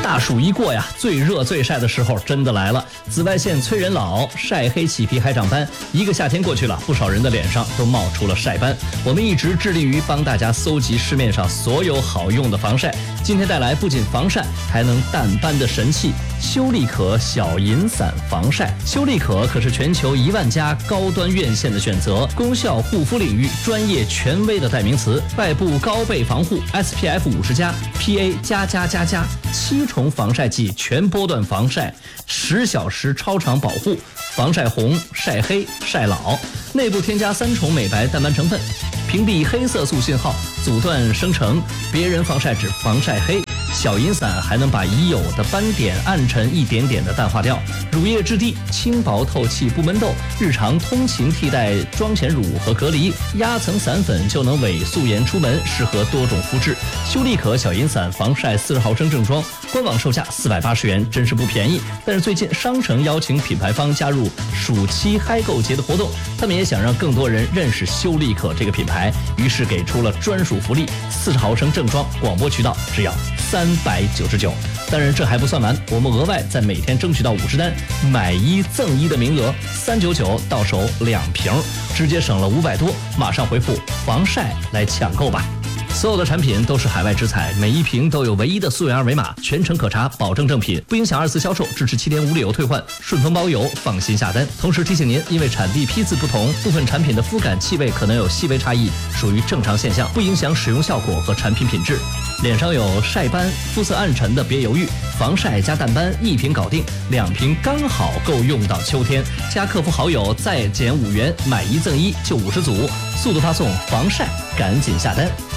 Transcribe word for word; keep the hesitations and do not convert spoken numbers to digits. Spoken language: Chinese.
大暑一过呀，最热最晒的时候真的来了。紫外线催人老，晒黑起皮还长斑。一个夏天过去了，不少人的脸上都冒出了晒斑。我们一直致力于帮大家搜集市面上所有好用的防晒。今天带来不仅防晒，还能淡斑的神器——修丽可小银伞防晒。修丽可可是全球一万家高端院线的选择，功效护肤领域专业权威的代名词。外部高倍防护 ，S P F 五十加 ，P A 加加加加，七重防晒剂全波段防晒，十小时超长保护，防晒红、晒黑、晒老。内部添加三重美白淡斑成分，屏蔽黑色素信号，阻断生成别人防晒脂防晒黑。小银伞还能把已有的斑点暗沉一点点的淡化掉，乳液质地轻薄透气不闷痘，日常通勤替代妆前乳和隔离，压层散粉就能伪素颜出门，适合多种肤质。修丽可小银伞防晒四十毫升正装，官网售价四百八十元，真是不便宜。但是最近商城邀请品牌方加入暑期嗨购节的活动，他们也想让更多人认识修丽可这个品牌，于是给出了专属福利：四十毫升正装，广播渠道只要三百九十九。当然这还不算完，我们额外在每天争取到五十单买一赠一的名额，三九九到手两瓶，直接省了五百多。马上回复防晒来抢购吧。所有的产品都是海外直采，每一瓶都有唯一的溯源二维码，全程可查，保证正品，不影响二次销售，支持七天无理由退换，顺丰包邮，放心下单。同时提醒您，因为产地批次不同，部分产品的肤感气味可能有细微差异，属于正常现象，不影响使用效果和产品品质。脸上有晒斑、肤色暗沉的别犹豫，防晒加淡斑一瓶搞定，两瓶刚好够用到秋天。加客服好友再减五元，买一赠一就五十组，速度发送防晒，赶紧下单。